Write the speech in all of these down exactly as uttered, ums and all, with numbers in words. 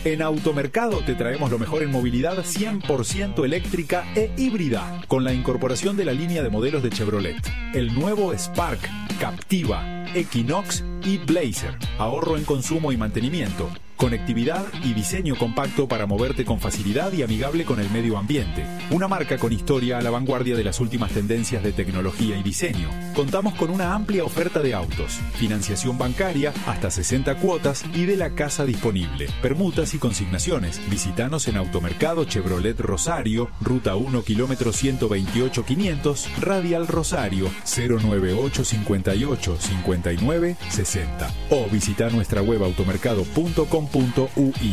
En Automercado te traemos lo mejor en movilidad cien por ciento eléctrica e híbrida, con la incorporación de la línea de modelos de Chevrolet. El nuevo Spark, Captiva, Equinox y Blazer. Ahorro en consumo y mantenimiento. Conectividad y diseño compacto para moverte con facilidad y amigable con el medio ambiente. Una marca con historia a la vanguardia de las últimas tendencias de tecnología y diseño. Contamos con una amplia oferta de autos, financiación bancaria, hasta sesenta cuotas y de la casa disponible. Permutas y consignaciones. Visítanos en Automercado Chevrolet Rosario, Ruta uno, kilómetro ciento veintiocho quinientos, Radial Rosario, cero nueve ocho cinco ocho cinco nueve seis cero. O visita nuestra web automercado punto com punto u i.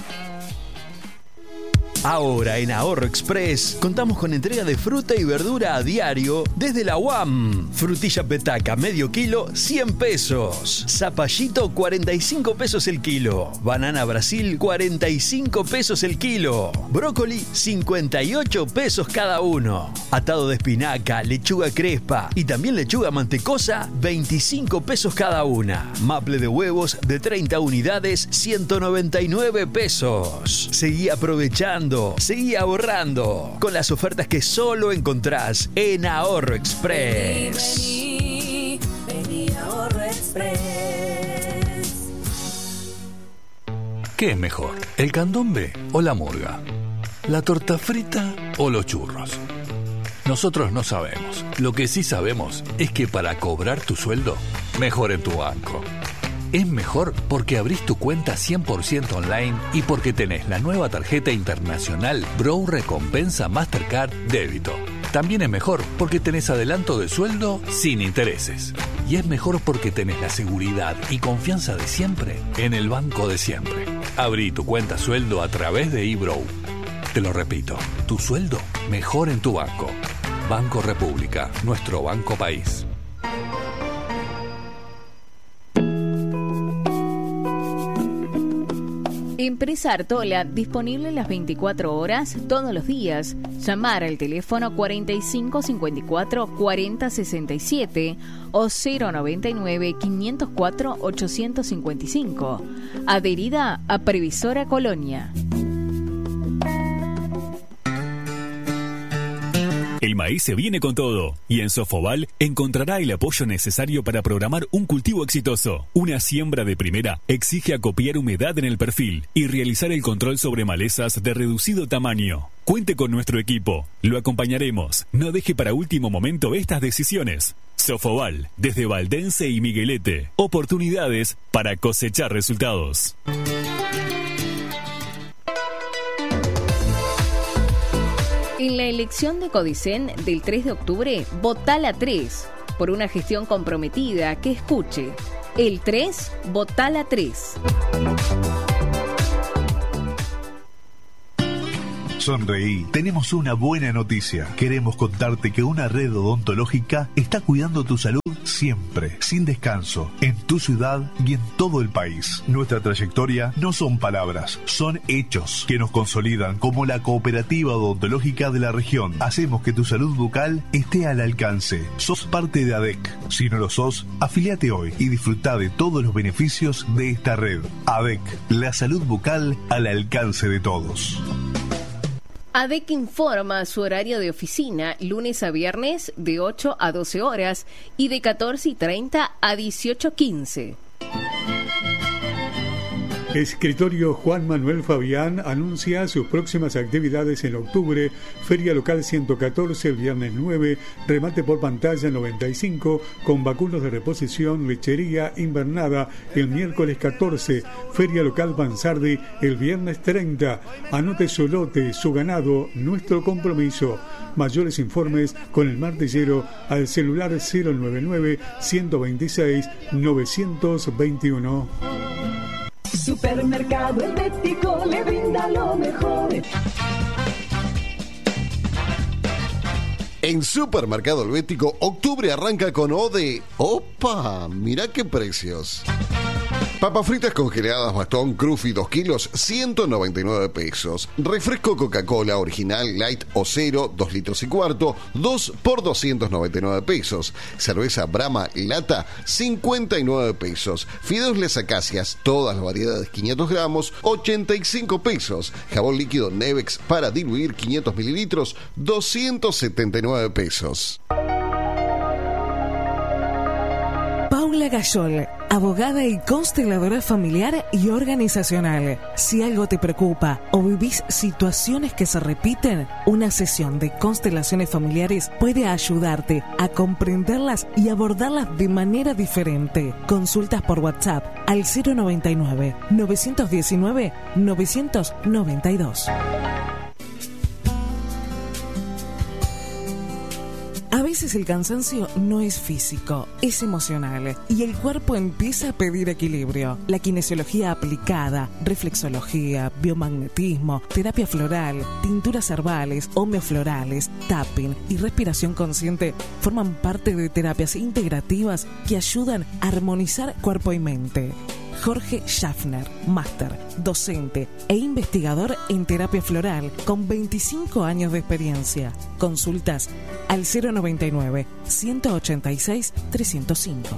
Ahora en Ahorro Express contamos con entrega de fruta y verdura a diario desde la U A M. Frutilla petaca medio kilo, cien pesos. Zapallito, cuarenta y cinco pesos el kilo. Banana Brasil, cuarenta y cinco pesos el kilo. Brócoli, cincuenta y ocho pesos cada uno. Atado de espinaca, lechuga crespa y también lechuga mantecosa, veinticinco pesos cada una. Maple de huevos de treinta unidades, ciento noventa y nueve pesos. Seguí aprovechando. Seguí ahorrando con las ofertas que solo encontrás en Ahorro Express. Vení, vení, vení Ahorro Express. ¿Qué es mejor, el candombe o la murga? ¿La torta frita o los churros? Nosotros no sabemos. Lo que sí sabemos es que para cobrar tu sueldo, mejor en tu banco. Es mejor porque abrís tu cuenta cien por ciento online y porque tenés la nueva tarjeta internacional Bro Recompensa Mastercard Débito. También es mejor porque tenés adelanto de sueldo sin intereses. Y es mejor porque tenés la seguridad y confianza de siempre en el banco de siempre. Abrí tu cuenta sueldo a través de eBrow. Te lo repito, tu sueldo mejor en tu banco. Banco República, nuestro banco país. Empresa Artola, disponible las veinticuatro horas, todos los días. Llamar al teléfono cuarenta y cinco cincuenta y cuatro cuarenta sesenta y siete o cero noventa y nueve quinientos cuatro ochocientos cincuenta y cinco. Adherida a Previsora Colonia. El maíz se viene con todo y en Sofoval encontrará el apoyo necesario para programar un cultivo exitoso. Una siembra de primera exige acopiar humedad en el perfil y realizar el control sobre malezas de reducido tamaño. Cuente con nuestro equipo, lo acompañaremos. No deje para último momento estas decisiones. Sofoval, desde Valdense y Miguelete. Oportunidades para cosechar resultados. En la elección de Codicen del tres de octubre, votá la tres. Por una gestión comprometida que escuche. El tres, votá la tres. Sonreí. Tenemos una buena noticia. Queremos contarte que una red odontológica está cuidando tu salud siempre, sin descanso, en tu ciudad y en todo el país. Nuestra trayectoria no son palabras, son hechos que nos consolidan como la cooperativa odontológica de la región. Hacemos que tu salud bucal esté al alcance. Sos parte de A D E C. Si no lo sos, afiliate hoy y disfruta de todos los beneficios de esta red. A D E C, la salud bucal al alcance de todos. A D E C informa su horario de oficina lunes a viernes de ocho a doce horas y de catorce y treinta a dieciocho quince. Escritorio Juan Manuel Fabián anuncia sus próximas actividades en octubre. Feria local ciento catorce el viernes nueve, remate por pantalla noventa y cinco, con vacunos de reposición, lechería invernada el miércoles catorce. Feria local Bansardi el viernes treinta. Anote su lote, su ganado, nuestro compromiso. Mayores informes con el martillero al celular cero nueve nueve, ciento veintiséis, novecientos veintiuno. Supermercado Helvético le brinda lo mejor. En Supermercado Helvético, octubre arranca con O de... ¡Opa! Mirá qué precios. Papas fritas congeladas Bastón Cruffy dos kilos, ciento noventa y nueve pesos. Refresco Coca-Cola original, light o cero, dos litros y cuarto, dos por doscientos noventa y nueve pesos. Cerveza Brahma lata, cincuenta y nueve pesos. Fideos Las Acacias, todas las variedades quinientos gramos, ochenta y cinco pesos. Jabón líquido Nevex para diluir quinientos mililitros, doscientos setenta y nueve pesos. Paula Gayol, abogada y consteladora familiar y organizacional. Si algo te preocupa o vivís situaciones que se repiten, una sesión de constelaciones familiares puede ayudarte a comprenderlas y abordarlas de manera diferente. Consultas por WhatsApp al cero noventa y nueve, novecientos diecinueve, novecientos noventa y dos. A veces el cansancio no es físico, es emocional y el cuerpo empieza a pedir equilibrio. La kinesiología aplicada, reflexología, biomagnetismo, terapia floral, tinturas herbales, homeoflorales, tapping y respiración consciente forman parte de terapias integrativas que ayudan a armonizar cuerpo y mente. Jorge Schaffner, máster, docente e investigador en terapia floral con veinticinco años de experiencia. Consultas al cero noventa y nueve, ciento ochenta y seis, trescientos cinco.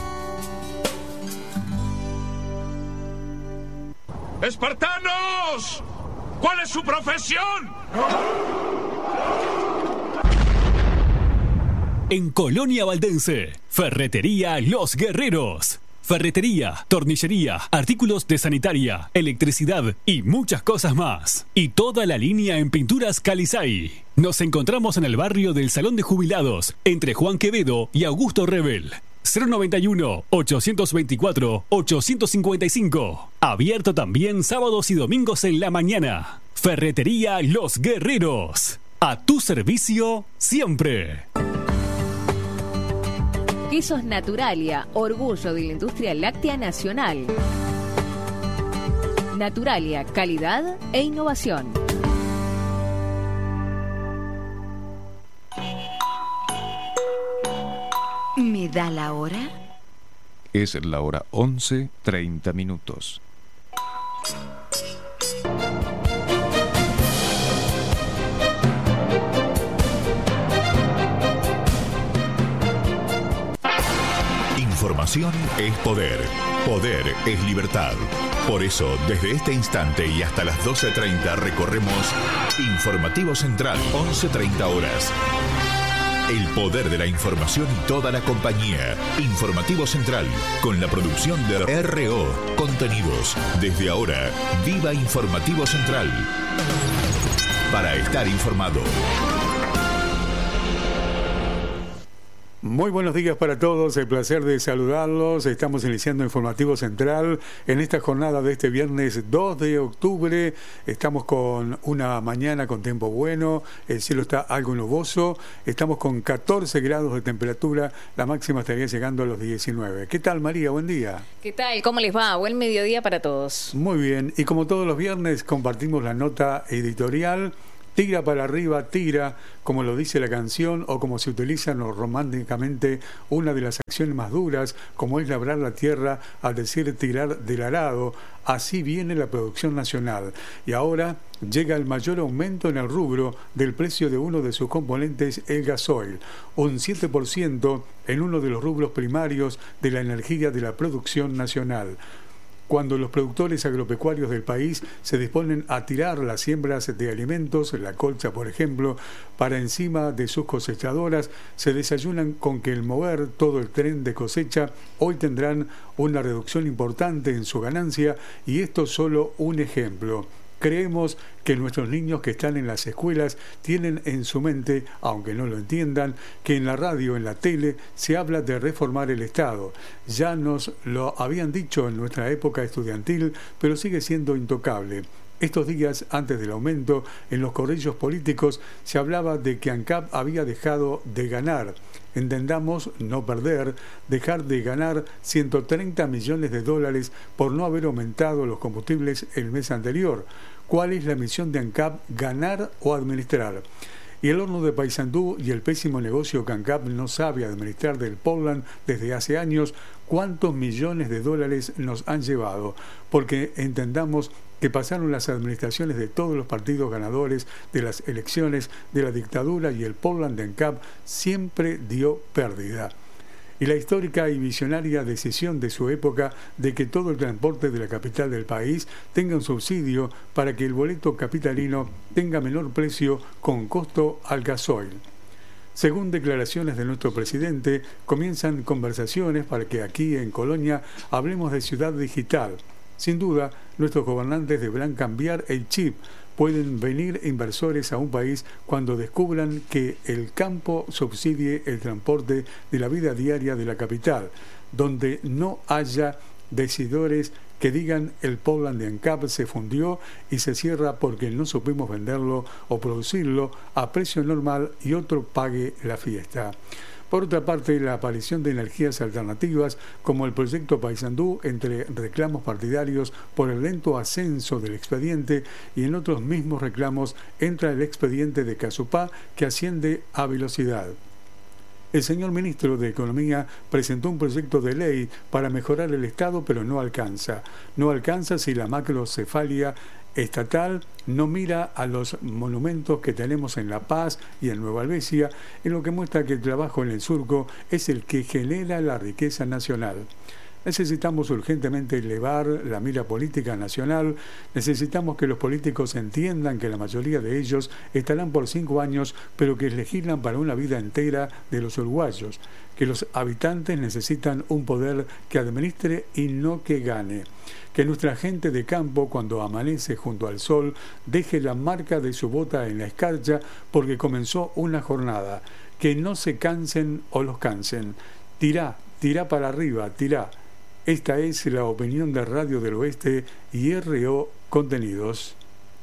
¡Espartanos! ¿Cuál es su profesión? En Colonia Valdense, Ferretería Los Guerreros. Ferretería, tornillería, artículos de sanitaria, electricidad y muchas cosas más. Y toda la línea en pinturas Calizay. Nos encontramos en el barrio del Salón de Jubilados, entre Juan Quevedo y Augusto Rebel. cero noventa y uno, ochocientos veinticuatro, ochocientos cincuenta y cinco. Abierto también sábados y domingos en la mañana. Ferretería Los Guerreros. A tu servicio siempre. Quesos Naturalia, orgullo de la industria láctea nacional. Naturalia, calidad e innovación. ¿Me da la hora? Es la hora once, treinta minutos. Información es poder. Poder es libertad. Por eso, desde este instante y hasta las doce treinta recorremos Informativo Central, once treinta horas. El poder de la información y toda la compañía. Informativo Central, con la producción de R O Contenidos. Desde ahora, viva Informativo Central. Para estar informado. Muy buenos días para todos, el placer de saludarlos. Estamos iniciando Informativo Central en esta jornada de este viernes dos de octubre. Estamos con una mañana con tiempo bueno, el cielo está algo nuboso, estamos con catorce grados de temperatura, la máxima estaría llegando a los diecinueve. ¿Qué tal, María? Buen día. ¿Qué tal? ¿Cómo les va? Buen mediodía para todos. Muy bien, y como todos los viernes compartimos la nota editorial. Tira para arriba, tira, como lo dice la canción, o como se utiliza románticamente una de las acciones más duras, como es labrar la tierra, al decir tirar del arado. Así viene la producción nacional. Y ahora llega el mayor aumento en el rubro del precio de uno de sus componentes, el gasoil, un siete por ciento en uno de los rubros primarios de la energía de la producción nacional. Cuando los productores agropecuarios del país se disponen a tirar las siembras de alimentos, la colcha por ejemplo, para encima de sus cosechadoras, se desayunan con que el mover todo el tren de cosecha hoy tendrán una reducción importante en su ganancia, y esto solo un ejemplo. Creemos que nuestros niños que están en las escuelas tienen en su mente, aunque no lo entiendan, que en la radio, en la tele, se habla de reformar el Estado. Ya nos lo habían dicho en nuestra época estudiantil, pero sigue siendo intocable. Estos días, antes del aumento, en los corrillos políticos se hablaba de que ANCAP había dejado de ganar. Entendamos, no perder, dejar de ganar ciento treinta millones de dólares por no haber aumentado los combustibles el mes anterior. ¿Cuál es la misión de ANCAP? ¿Ganar o administrar? Y el horno de Paysandú y el pésimo negocio que ANCAP no sabe administrar del Portland desde hace años, ¿cuántos millones de dólares nos han llevado? Porque entendamos que pasaron las administraciones de todos los partidos ganadores de las elecciones de la dictadura y el Portland de ANCAP siempre dio pérdida. Y la histórica y visionaria decisión de su época de que todo el transporte de la capital del país tenga un subsidio para que el boleto capitalino tenga menor precio con costo al gasoil. Según declaraciones de nuestro presidente, comienzan conversaciones para que aquí en Colonia hablemos de ciudad digital. Sin duda, nuestros gobernantes deberán cambiar el chip. Pueden venir inversores a un país cuando descubran que el campo subsidie el transporte de la vida diaria de la capital, donde no haya decidores que digan el Portland de ANCAP se fundió y se cierra porque no supimos venderlo o producirlo a precio normal y otro pague la fiesta. Por otra parte, la aparición de energías alternativas, como el proyecto Paysandú, entre reclamos partidarios por el lento ascenso del expediente, y en otros mismos reclamos entra el expediente de Casupá, que asciende a velocidad. El señor ministro de Economía presentó un proyecto de ley para mejorar el Estado, pero no alcanza. No alcanza si la macrocefalia estatal no mira a los monumentos que tenemos en La Paz y en Nueva Albesia, en lo que muestra que el trabajo en el surco es el que genera la riqueza nacional. Necesitamos urgentemente elevar la mira política nacional, necesitamos que los políticos entiendan que la mayoría de ellos estarán por cinco años, pero que legislan para una vida entera de los uruguayos, que los habitantes necesitan un poder que administre y no que gane, que nuestra gente de campo, cuando amanece junto al sol, deje la marca de su bota en la escarcha porque comenzó una jornada, que no se cansen o los cansen. Tirá, tirá para arriba, tirá. Esta es la opinión de Radio del Oeste y R O Contenidos.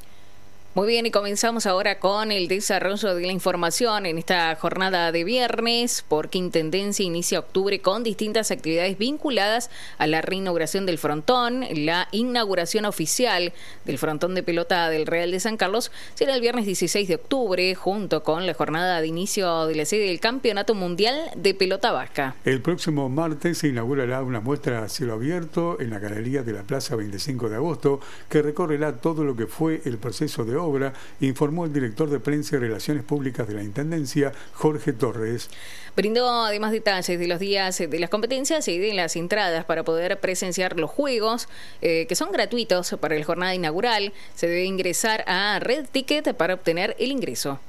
Muy bien, y comenzamos ahora con el desarrollo de la información en esta jornada de viernes, porque Intendencia inicia octubre con distintas actividades vinculadas a la reinauguración del frontón. La inauguración oficial del frontón de pelota del Real de San Carlos será el viernes dieciséis de octubre, junto con la jornada de inicio de la sede del Campeonato Mundial de Pelota Vasca. El próximo martes se inaugurará una muestra a cielo abierto en la galería de la Plaza veinticinco de agosto, que recorrerá todo lo que fue el proceso de obra, informó el director de Prensa y Relaciones Públicas de la Intendencia, Jorge Torres. Brindó además detalles de los días de las competencias y de las entradas para poder presenciar los juegos, eh, que son gratuitos para la jornada inaugural. Se debe ingresar a Red Ticket para obtener el ingreso.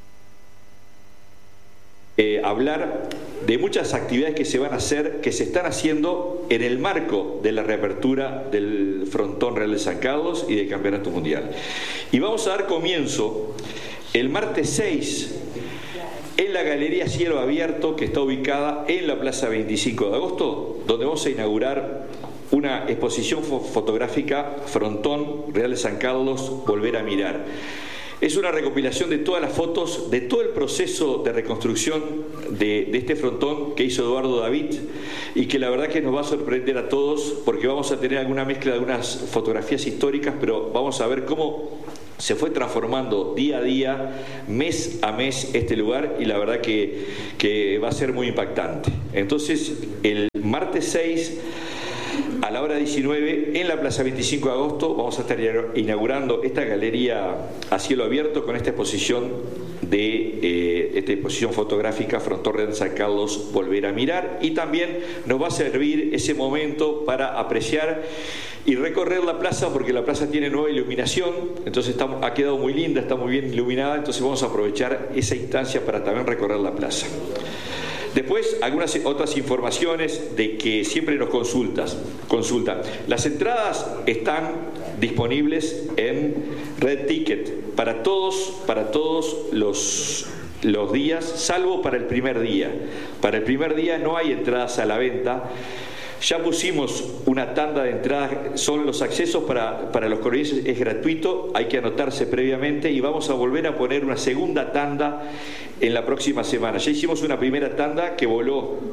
Eh, hablar de muchas actividades que se van a hacer, que se están haciendo en el marco de la reapertura del frontón Real de San Carlos y del Campeonato Mundial. Y vamos a dar comienzo el martes seis en la Galería Cielo Abierto, que está ubicada en la Plaza veinticinco de agosto, donde vamos a inaugurar una exposición fotográfica Frontón Real de San Carlos, Volver a Mirar. Es una recopilación de todas las fotos de todo el proceso de reconstrucción de, de este frontón que hizo Eduardo David, y que la verdad que nos va a sorprender a todos, porque vamos a tener alguna mezcla de algunas fotografías históricas, pero vamos a ver cómo se fue transformando día a día, mes a mes este lugar, y la verdad que, que va a ser muy impactante. Entonces, el martes seis a la hora diecinueve, en la Plaza veinticinco de agosto, vamos a estar inaugurando esta galería a cielo abierto con esta exposición de eh, esta exposición fotográfica Frontón Real de San Carlos, Volver a Mirar, y también nos va a servir ese momento para apreciar y recorrer la plaza, porque la plaza tiene nueva iluminación, entonces está, ha quedado muy linda, está muy bien iluminada, entonces vamos a aprovechar esa instancia para también recorrer la plaza. Después, algunas otras informaciones de que siempre nos consultas, consultan. Las entradas están disponibles en Red Ticket para todos, para todos los, los días, salvo para el primer día. Para el primer día no hay entradas a la venta. Ya pusimos una tanda de entradas, son los accesos para, para los cordobeses, es gratuito, hay que anotarse previamente, y vamos a volver a poner una segunda tanda en la próxima semana. Ya hicimos una primera tanda que voló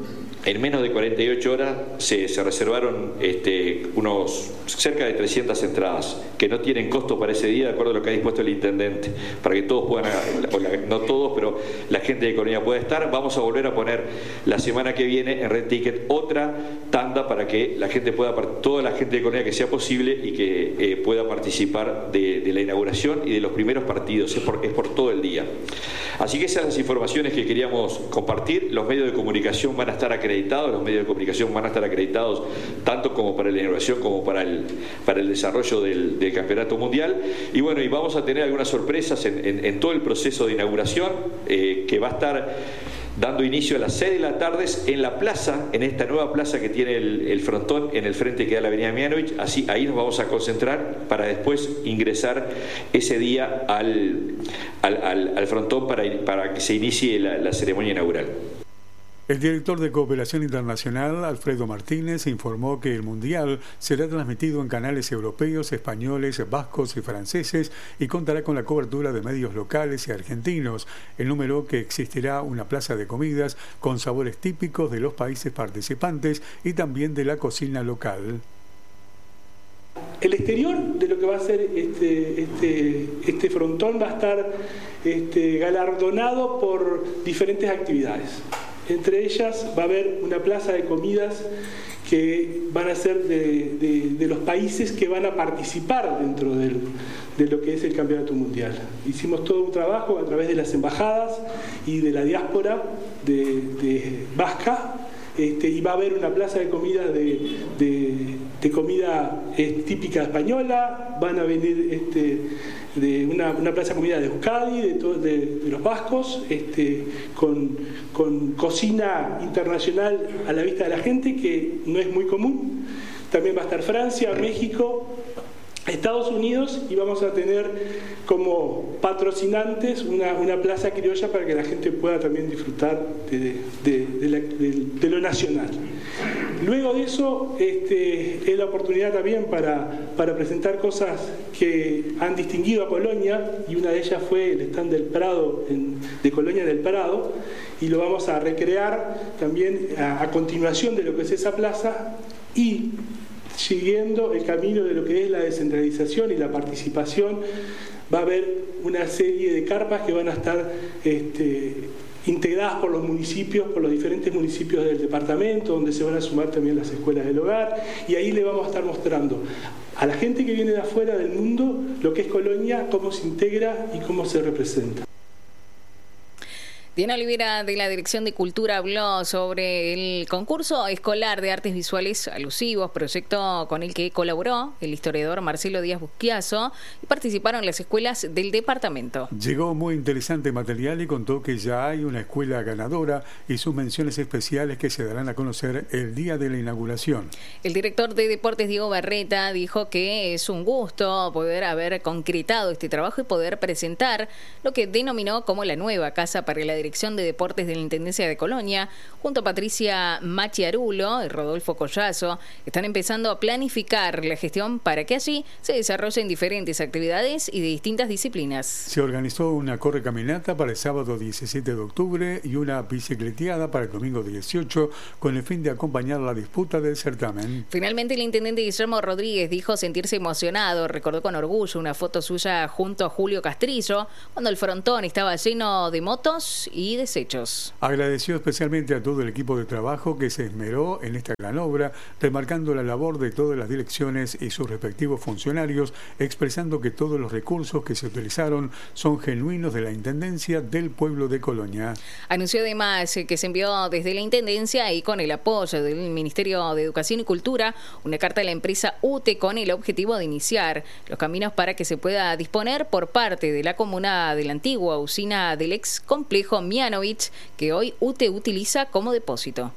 en menos de cuarenta y ocho horas se, se reservaron este, unos cerca de trescientas entradas que no tienen costo para ese día, de acuerdo a lo que ha dispuesto el intendente, para que todos puedan, o la, no todos, pero la gente de Colonia pueda estar. Vamos a volver a poner la semana que viene en Red Ticket otra tanda para que la gente pueda, toda la gente de Colonia que sea posible y que eh, pueda participar de, de la inauguración y de los primeros partidos, es por, es por todo el día. Así que esas son las informaciones que queríamos compartir. Los medios de comunicación van a estar acreditados, los medios de comunicación van a estar acreditados tanto como para la inauguración como para el, para el desarrollo del, del campeonato mundial. Y bueno, y vamos a tener algunas sorpresas en, en, en todo el proceso de inauguración, eh, que va a estar dando inicio a las seis de la tarde en la plaza, en esta nueva plaza que tiene el, el frontón en el frente que da la avenida Mianovich. Así, ahí nos vamos a concentrar para después ingresar ese día al, al, al, al frontón para, para que se inicie la, la ceremonia inaugural. El director de Cooperación Internacional, Alfredo Martínez, informó que el Mundial será transmitido en canales europeos, españoles, vascos y franceses y contará con la cobertura de medios locales y argentinos. Enumeró que existirá una plaza de comidas con sabores típicos de los países participantes y también de la cocina local. El exterior de lo que va a ser este, este, este frontón va a estar este, galardonado por diferentes actividades. Entre ellas va a haber una plaza de comidas que van a ser de, de, de los países que van a participar dentro del, de lo que es el Campeonato Mundial. Hicimos todo un trabajo a través de las embajadas y de la diáspora de, de vasca, este, y va a haber una plaza de comida de, de, de comida eh, típica española, van a venir este, de una, una plaza de comida de Euskadi, de, to, de, de los vascos, este, con, con cocina internacional a la vista de la gente, que no es muy común. También va a estar Francia, México, Estados Unidos, y vamos a tener como patrocinantes una, una plaza criolla para que la gente pueda también disfrutar de, de, de, la, de, de lo nacional. Luego de eso este, es la oportunidad también para, para presentar cosas que han distinguido a Colonia, y una de ellas fue el stand del Prado, en, de Colonia del Prado, y lo vamos a recrear también a, a continuación de lo que es esa plaza, y siguiendo el camino de lo que es la descentralización y la participación, va a haber una serie de carpas que van a estar este, integradas por los municipios, por los diferentes municipios del departamento, donde se van a sumar también las escuelas del hogar, y ahí le vamos a estar mostrando a la gente que viene de afuera del mundo lo que es Colonia, cómo se integra y cómo se representa. Diana Olivera, de la Dirección de Cultura, habló sobre el concurso escolar de artes visuales alusivos, proyecto con el que colaboró el historiador Marcelo Díaz Busquiazo, y participaron las escuelas del departamento. Llegó muy interesante material y contó que ya hay una escuela ganadora y sus menciones especiales que se darán a conocer el día de la inauguración. El director de Deportes, Diego Barreta, dijo que es un gusto poder haber concretado este trabajo y poder presentar lo que denominó como la nueva casa para la Dirección de Deportes de la Intendencia de Colonia. Junto a Patricia Machiarulo y Rodolfo Collazo, están empezando a planificar la gestión para que allí se desarrollen diferentes actividades y de distintas disciplinas. Se organizó una correcaminata para el sábado diecisiete de octubre y una bicicleteada para el domingo dieciocho, con el fin de acompañar la disputa del certamen. Finalmente, el intendente Guillermo Rodríguez dijo sentirse emocionado. Recordó con orgullo una foto suya junto a Julio Castrillo cuando el frontón estaba lleno de motos y desechos. Agradeció especialmente a todo el equipo de trabajo que se esmeró en esta gran obra, remarcando la labor de todas las direcciones y sus respectivos funcionarios, expresando que todos los recursos que se utilizaron son genuinos de la Intendencia del pueblo de Colonia. Anunció además que se envió desde la Intendencia y con el apoyo del Ministerio de Educación y Cultura una carta a la empresa U T E con el objetivo de iniciar los caminos para que se pueda disponer por parte de la comuna de la antigua usina del ex complejo Mianovich, que hoy U T E utiliza como depósito.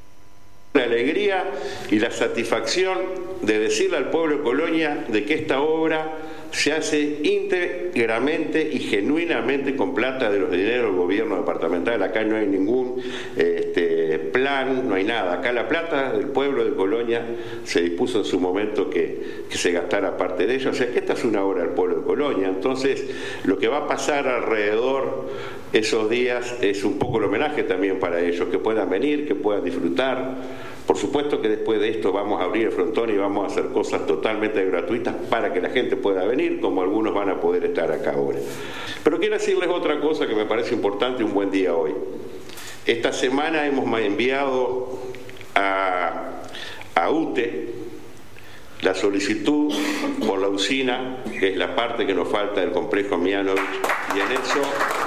La alegría y la satisfacción de decirle al pueblo de Colonia de que esta obra se hace íntegramente y genuinamente con plata de los dineros del gobierno departamental. Acá no hay ningún este, plan, no hay nada. Acá la plata del pueblo de Colonia se dispuso en su momento que, que se gastara parte de ella. O sea que esta es una obra del pueblo de Colonia. Entonces, lo que va a pasar alrededor esos días es un poco el homenaje también para ellos, que puedan venir, que puedan disfrutar. Por supuesto que después de esto vamos a abrir el frontón y vamos a hacer cosas totalmente gratuitas para que la gente pueda venir, como algunos van a poder estar acá ahora. Pero quiero decirles otra cosa que me parece importante, un buen día hoy. Esta semana hemos enviado a, a U T E la solicitud por la usina, que es la parte que nos falta del complejo Mianovich, y en eso,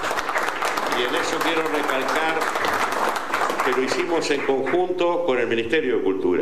y en eso quiero recalcar que lo hicimos en conjunto con el Ministerio de Cultura.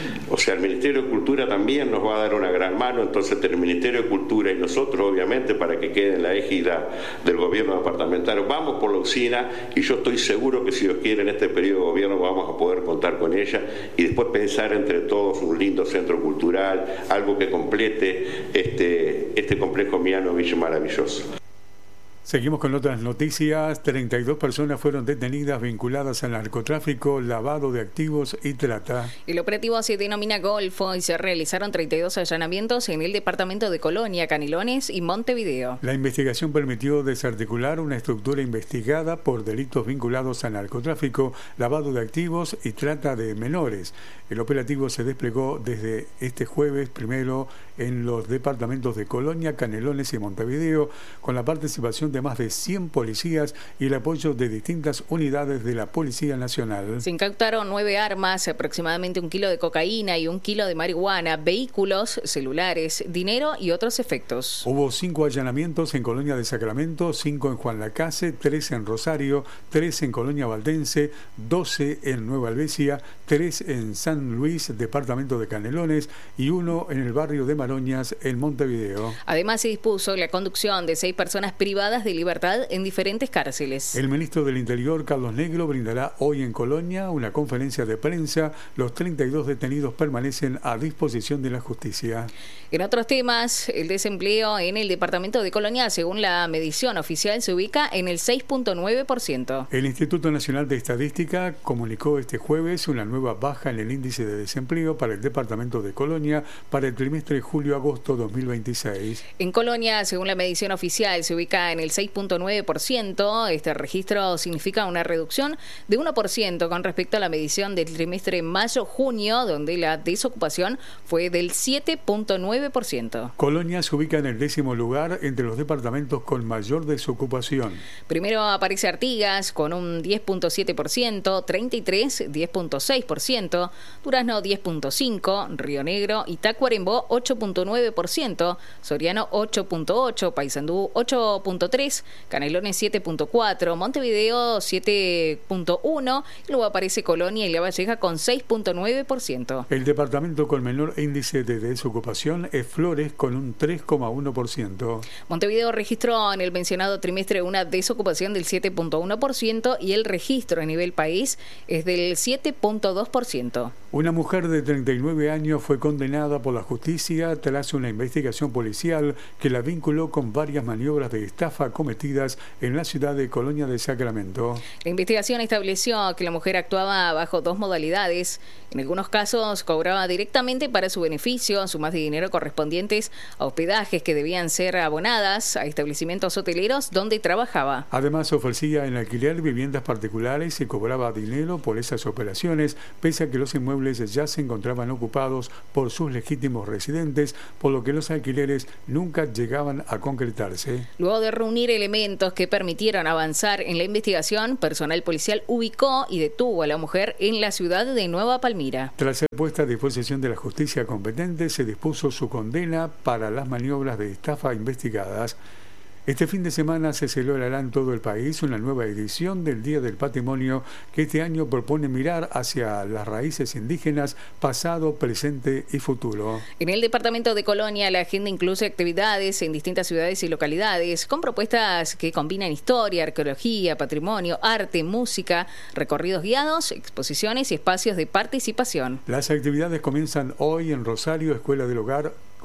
O sea, el Ministerio de Cultura también nos va a dar una gran mano, entonces el Ministerio de Cultura y nosotros, obviamente, para que quede en la égida del gobierno departamental, vamos por la usina, y yo estoy seguro que si Dios quiere en este periodo de gobierno vamos a poder contar con ella y después pensar entre todos un lindo centro cultural, algo que complete este, este complejo Mianovich maravilloso. Seguimos con otras noticias. treinta y dos personas fueron detenidas vinculadas al narcotráfico, lavado de activos y trata. El operativo se denomina Golfo y se realizaron treinta y dos allanamientos en el departamento de Colonia, Canelones y Montevideo. La investigación permitió desarticular una estructura investigada por delitos vinculados al narcotráfico, lavado de activos y trata de menores. El operativo se desplegó desde este jueves primero en los departamentos de Colonia, Canelones y Montevideo, con la participación de más de cien policías y el apoyo de distintas unidades de la Policía Nacional. Se incautaron nueve armas, aproximadamente un kilo de cocaína y un kilo de marihuana, vehículos, celulares, dinero y otros efectos. Hubo cinco allanamientos en Colonia de Sacramento, cinco en Juan Lacase, tres en Rosario, tres en Colonia Valdense, doce en Nueva Albesia, tres en San Luis, departamento de Canelones, y uno en el barrio de Maroñas, en Montevideo. Además, se dispuso la conducción de seis personas privadas de libertad en diferentes cárceles. El ministro del Interior, Carlos Negro, brindará hoy en Colonia una conferencia de prensa. Los treinta y dos detenidos permanecen a disposición de la justicia. En otros temas, el desempleo en el departamento de Colonia, según la medición oficial, se ubica en el seis punto nueve por ciento. El Instituto Nacional de Estadística comunicó este jueves una nueva baja en el índice de desempleo para el departamento de Colonia para el trimestre julio-agosto dos mil veintiséis. En Colonia, según la medición oficial, se ubica en el seis punto nueve por ciento. Este registro significa una reducción de uno por ciento con respecto a la medición del trimestre mayo-junio, donde la desocupación fue del siete punto nueve por ciento. Colonia se ubica en el décimo lugar entre los departamentos con mayor desocupación. Primero aparece Artigas con un diez punto siete por ciento, treinta y tres, diez punto seis por ciento, Durazno diez punto cinco por ciento, Río Negro y Tacuarembó ocho punto nueve por ciento, Soriano ocho punto ocho por ciento, Paysandú ocho punto tres por ciento, Canelones siete punto cuatro por ciento, Montevideo siete punto uno por ciento, y luego aparece Colonia y La Valleja con seis punto nueve por ciento. El departamento con menor índice de desocupación es Flores con un tres coma uno por ciento. Montevideo registró en el mencionado trimestre una desocupación del siete punto uno por ciento y el registro a nivel país es del siete punto dos por ciento. Una mujer de treinta y nueve años fue condenada por la justicia tras una investigación policial que la vinculó con varias maniobras de estafa cometidas en la ciudad de Colonia de Sacramento. La investigación estableció que la mujer actuaba bajo dos modalidades. En algunos casos cobraba directamente para su beneficio sumas de dinero correspondientes a hospedajes que debían ser abonadas a establecimientos hoteleros donde trabajaba. Además, ofrecía en alquiler viviendas particulares y cobraba dinero por esas operaciones, pese a que los inmuebles ya se encontraban ocupados por sus legítimos residentes, por lo que los alquileres nunca llegaban a concretarse. Luego de reunir elementos que permitieron avanzar en la investigación, personal policial ubicó y detuvo a la mujer en la ciudad de Nueva Palmira. Tras ser puesta a disposición de la justicia competente, se dispuso su condena para las maniobras de estafa investigadas. Este fin de semana se celebrará en todo el país una nueva edición del Día del Patrimonio que este año propone mirar hacia las raíces indígenas, pasado, presente y futuro. En el departamento de Colonia, la agenda incluye actividades en distintas ciudades y localidades con propuestas que combinan historia, arqueología, patrimonio, arte, música, recorridos guiados, exposiciones y espacios de participación. Las actividades comienzan hoy en Rosario, Escuela del Hogar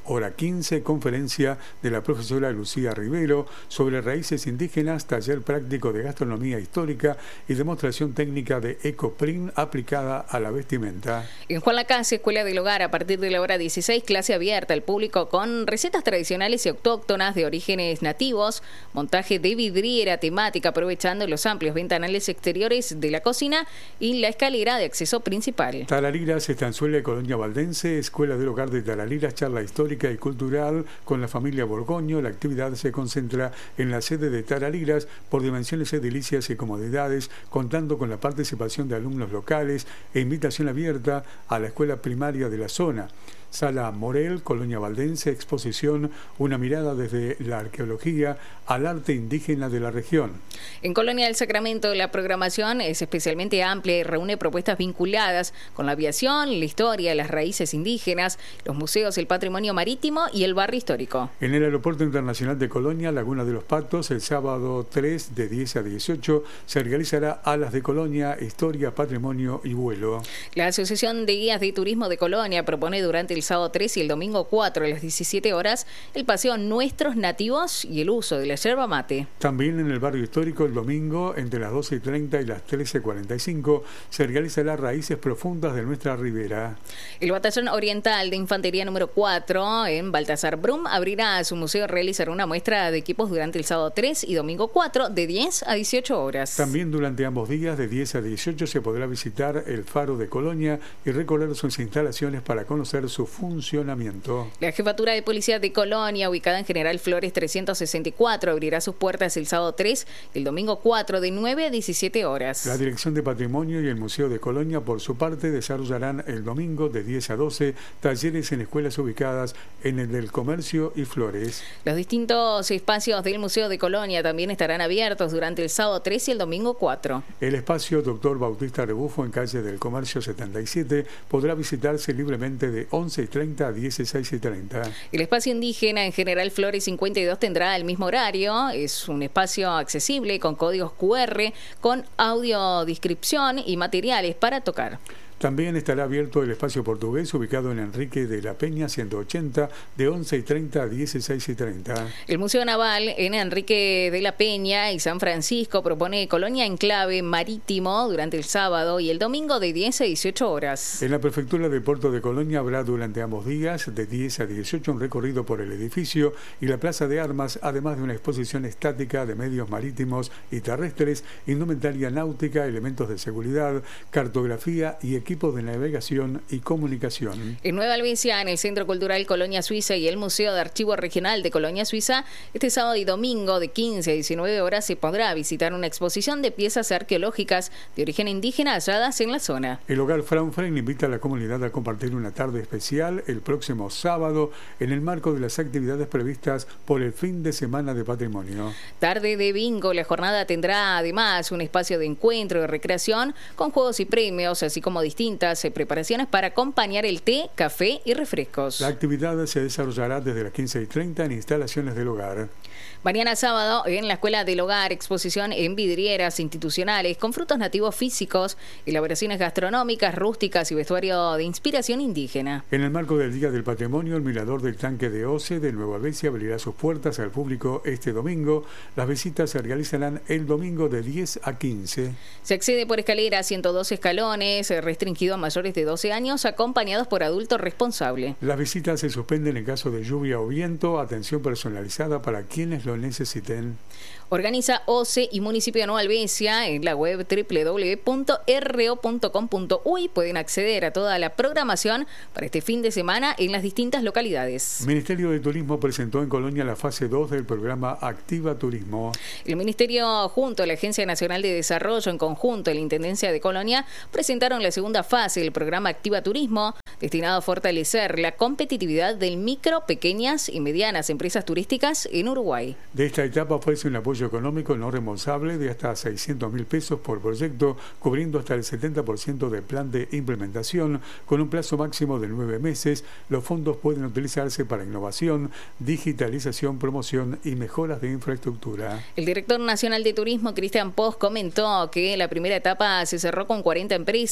hora quince, conferencia de la profesora Lucía Rivero sobre raíces indígenas, taller práctico de gastronomía histórica y demostración técnica de ecoprint aplicada a la vestimenta. En Juan Lacase, Escuela del Hogar, a partir de la hora dieciséis, clase abierta al público con recetas tradicionales y autóctonas de orígenes nativos, montaje de vidriera temática aprovechando los amplios ventanales exteriores de la cocina y la escalera de acceso principal. Tarariras, Estanzuela y Colonia Valdense, Escuela del Hogar de Tarariras, charla histórica y cultural con la familia Borgoño. La actividad se concentra en la sede de Tarariras por dimensiones edilicias y comodidades, contando con la participación de alumnos locales e invitación abierta a la escuela primaria de la zona. Sala Morel, Colonia Valdense, exposición Una mirada desde la arqueología al arte indígena de la región. En Colonia del Sacramento, la programación es especialmente amplia y reúne propuestas vinculadas con la aviación, la historia, las raíces indígenas, los museos, el patrimonio marítimo y el barrio histórico. En el Aeropuerto Internacional de Colonia, Laguna de los Patos, el sábado tres de diez a dieciocho se realizará Alas de Colonia, historia, patrimonio y vuelo. La Asociación de Guías de Turismo de Colonia propone durante el sábado tres y el domingo cuatro a las diecisiete horas el paseo Nuestros Nativos y el uso de la yerba mate. También en el barrio histórico el domingo entre las doce y treinta y las trece cuarenta y cinco se realizará Raíces Profundas de nuestra Ribera. El Batallón Oriental de Infantería número cuatro en Baltasar Brum abrirá su museo y realizará una muestra de equipos durante el sábado tres y domingo cuatro de diez a dieciocho horas. También durante ambos días de diez a dieciocho se podrá visitar el Faro de Colonia y recorrer sus instalaciones para conocer su funcionamiento. La Jefatura de Policía de Colonia, ubicada en General Flores trescientos sesenta y cuatro, abrirá sus puertas el sábado tres y el domingo cuatro de nueve a diecisiete horas. La Dirección de Patrimonio y el Museo de Colonia, por su parte, desarrollarán el domingo de diez a doce talleres en escuelas ubicadas en el del Comercio y Flores. Los distintos espacios del Museo de Colonia también estarán abiertos durante el sábado tres y el domingo cuatro. El espacio Doctor Bautista Rebufo en calle del Comercio setenta y siete podrá visitarse libremente de once y treinta a dieciséis y treinta. El espacio indígena en General Flores cincuenta y dos tendrá el mismo horario. Es un espacio accesible con códigos cu erre, con audiodescripción y materiales para tocar. También estará abierto el espacio portugués ubicado en Enrique de la Peña ciento ochenta de once y treinta a dieciséis y treinta. El Museo Naval en Enrique de la Peña y San Francisco propone Colonia Enclave Marítimo durante el sábado y el domingo de diez a dieciocho horas. En la Prefectura de Puerto de Colonia habrá durante ambos días de diez a dieciocho un recorrido por el edificio y la Plaza de Armas, además de una exposición estática de medios marítimos y terrestres, indumentaria náutica, elementos de seguridad, cartografía y equipos de navegación y comunicación. En Nueva Albesia, en el Centro Cultural Colonia Suiza y el Museo de Archivo Regional de Colonia Suiza, este sábado y domingo de quince a diecinueve horas se podrá visitar una exposición de piezas arqueológicas de origen indígena halladas en la zona. El Hogar Fraunfrein invita a la comunidad a compartir una tarde especial el próximo sábado en el marco de las actividades previstas por el fin de semana de patrimonio. Tarde de bingo, la jornada tendrá además un espacio de encuentro y recreación con juegos y premios, así como distintas preparaciones para acompañar el té, café y refrescos. La actividad se desarrollará desde las quince y treinta en instalaciones del hogar. Mañana sábado, en la Escuela del Hogar, exposición en vidrieras institucionales con frutos nativos físicos, elaboraciones gastronómicas, rústicas y vestuario de inspiración indígena. En el marco del Día del Patrimonio, el Mirador del Tanque de Oce de Nueva Albesia abrirá sus puertas al público este domingo. Las visitas se realizarán el domingo de diez a quince. Se accede por escalera a ciento doce escalones, restringido a mayores de doce años, acompañados por adulto responsable. Las visitas se suspenden en caso de lluvia o viento. Atención personalizada para quienes lo necesiten. Organiza O C E y Municipio de Nueva Albesia. En la web doble u doble u doble u punto erre o punto com punto uy pueden acceder a toda la programación para este fin de semana en las distintas localidades. Ministerio de Turismo presentó en Colonia la fase dos del programa Activa Turismo. El Ministerio junto a la Agencia Nacional de Desarrollo, en conjunto a la Intendencia de Colonia, presentaron la segunda fase del programa Activa Turismo, destinado a fortalecer la competitividad del micro, pequeñas y medianas empresas turísticas en Uruguay. De esta etapa ofrece un apoyo económico no reembolsable de hasta seiscientos mil pesos por proyecto, cubriendo hasta el setenta por ciento del plan de implementación, con un plazo máximo de nueve meses. Los fondos pueden utilizarse para innovación, digitalización, promoción y mejoras de infraestructura. El director nacional de turismo, Cristian Poz, comentó que la primera etapa se cerró con cuarenta empresas que se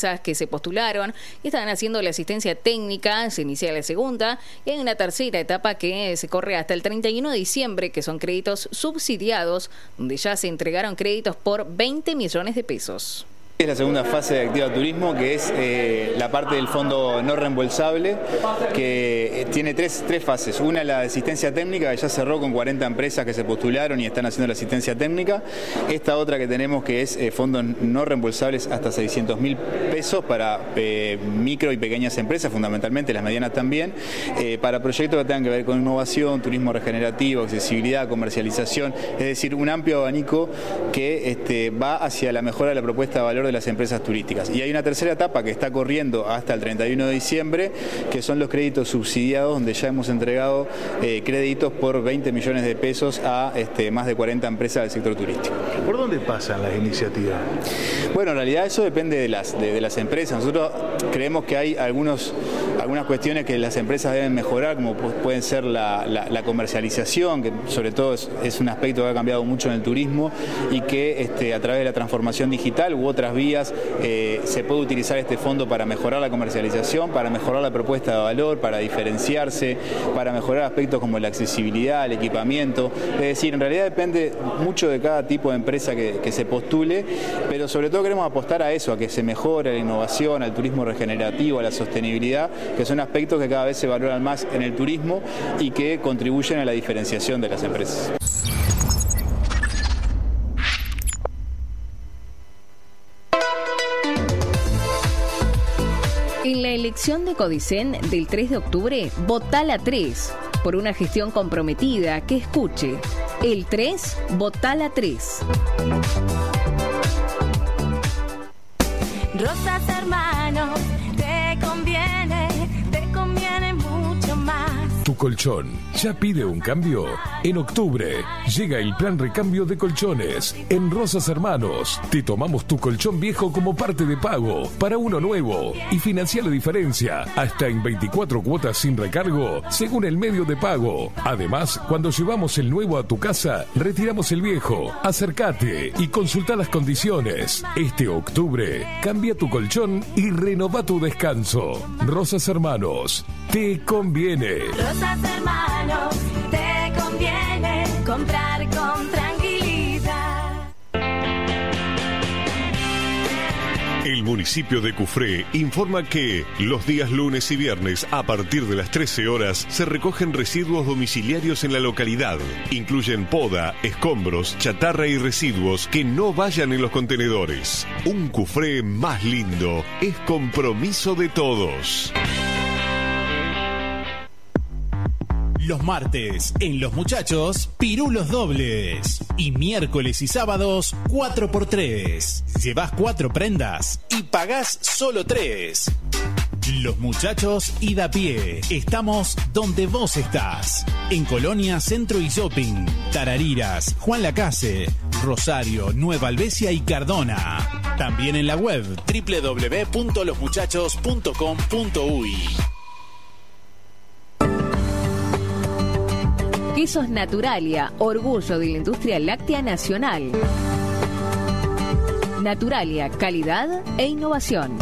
postularon y están haciendo la asistencia técnica. Se inicia la segunda y hay una tercera etapa que se corre hasta el treinta y uno de diciembre, que son créditos subsidiados, donde ya se entregaron créditos por veinte millones de pesos. Es la segunda fase de Activa Turismo, que es eh, la parte del fondo no reembolsable, que tiene tres, tres fases. Una, la asistencia técnica, que ya cerró con cuarenta empresas que se postularon y están haciendo la asistencia técnica. Esta otra que tenemos, que es eh, fondos no reembolsables hasta seiscientos mil pesos para eh, micro y pequeñas empresas, fundamentalmente las medianas también, eh, para proyectos que tengan que ver con innovación, turismo regenerativo, accesibilidad, comercialización, es decir, un amplio abanico que este, va hacia la mejora de la propuesta de valor de las empresas turísticas. Y hay una tercera etapa que está corriendo hasta el treinta y uno de diciembre, que son los créditos subsidiados, donde ya hemos entregado eh, créditos por veinte millones de pesos a este, más de cuarenta empresas del sector turístico. ¿Por dónde pasan las iniciativas? Bueno, en realidad eso depende de las, de, de las empresas. Nosotros creemos que hay algunos, algunas cuestiones que las empresas deben mejorar, como pueden ser la, la, la comercialización, que sobre todo es, es un aspecto que ha cambiado mucho en el turismo y que este, a través de la transformación digital u otras vías eh, se puede utilizar este fondo para mejorar la comercialización, para mejorar la propuesta de valor, para diferenciarse, para mejorar aspectos como la accesibilidad, el equipamiento. Es decir, en realidad depende mucho de cada tipo de empresa que, que se postule, pero sobre todo queremos apostar a eso, a que se mejore la innovación, al turismo regenerativo, a la sostenibilidad, que son aspectos que cada vez se valoran más en el turismo y que contribuyen a la diferenciación de las empresas. En la elección de Codicen del tres de octubre, votá la tres. Por una gestión comprometida que escuche. El tres, votá la tres. Rosas Hermanos, te conviene, te conviene mucho más. Tu colchón, ¿ya pide un cambio? En octubre llega el plan recambio de colchones. En Rosas Hermanos te tomamos tu colchón viejo como parte de pago para uno nuevo y financia la diferencia hasta en veinticuatro cuotas sin recargo según el medio de pago. Además, cuando llevamos el nuevo a tu casa, retiramos el viejo. Acércate y consulta las condiciones. Este octubre, cambia tu colchón y renova tu descanso. Rosas Hermanos, te conviene. Rosas Hermanos, te conviene comprar con tranquilidad. El municipio de Cufré informa que los días lunes y viernes a partir de las trece horas se recogen residuos domiciliarios en la localidad. Incluyen poda, escombros, chatarra y residuos que no vayan en los contenedores. Un Cufré más lindo es compromiso de todos. Los martes, en Los Muchachos, pirulos dobles. Y miércoles y sábados, cuatro por tres. Llevas cuatro prendas y pagás solo tres. Los Muchachos y da pie. Estamos donde vos estás. En Colonia, Centro y Shopping. Tarariras, Juan Lacase, Rosario, Nueva Albesia y Cardona. También en la web doble u doble u doble u punto los muchachos punto com punto uy. Quesos Naturalia, orgullo de la industria láctea nacional. Naturalia, calidad e innovación.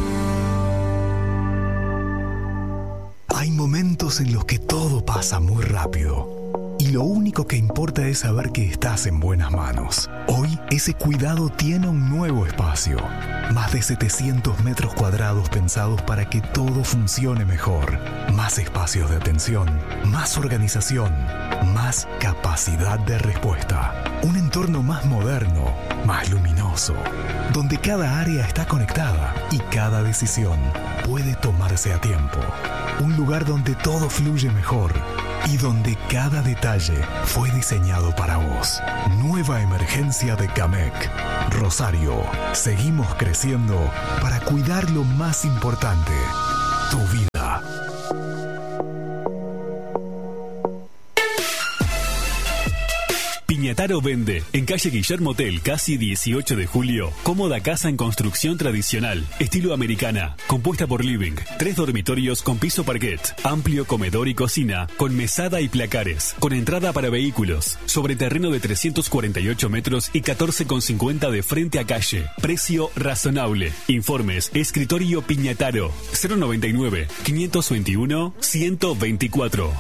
Hay momentos en los que todo pasa muy rápido. Y lo único que importa es saber que estás en buenas manos. Hoy, ese cuidado tiene un nuevo espacio. Más de setecientos metros cuadrados pensados para que todo funcione mejor. Más espacios de atención, más organización, más capacidad de respuesta. Un entorno más moderno, más luminoso, donde cada área está conectada y cada decisión puede tomarse a tiempo. Un lugar donde todo fluye mejor y donde cada detalle fue diseñado para vos. Nueva emergencia de Camec. Rosario, seguimos creciendo para cuidar lo más importante, tu vida. Piñataro vende, en calle Guillermo Tell, casi dieciocho de julio, cómoda casa en construcción tradicional, estilo americana, compuesta por living, tres dormitorios con piso parquet, amplio comedor y cocina, con mesada y placares, con entrada para vehículos, sobre terreno de trescientos cuarenta y ocho metros y catorce con cincuenta de frente a calle. Precio razonable. Informes, escritorio Piñataro, cero noventa y nueve, quinientos veintiuno, ciento veinticuatro.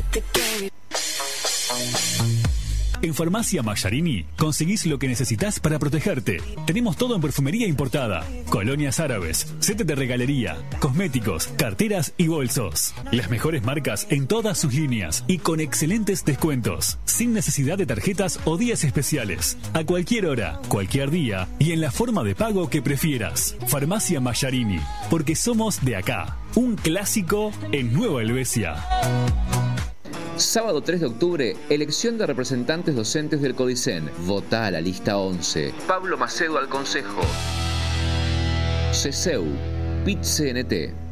En Farmacia Mayarini conseguís lo que necesitas para protegerte. Tenemos todo en perfumería importada, colonias árabes, setes de regalería, cosméticos, carteras y bolsos. Las mejores marcas en todas sus líneas y con excelentes descuentos, sin necesidad de tarjetas o días especiales. A cualquier hora, cualquier día y en la forma de pago que prefieras. Farmacia Mayarini, porque somos de acá. Un clásico en Nueva Helvecia. Sábado tres de octubre, elección de representantes docentes del CODICEN. Vota a la lista once. Pablo Macedo al Consejo. CESEU, P I T C N T.